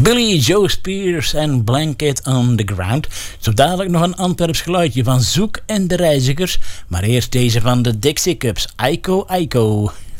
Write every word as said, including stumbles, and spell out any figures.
Billy Joe Spears en Blanket on the Ground. Zo dadelijk nog een Antwerps geluidje van Zoek en de Reizigers. Maar eerst deze van de Dixie Cups, Aiko Aiko.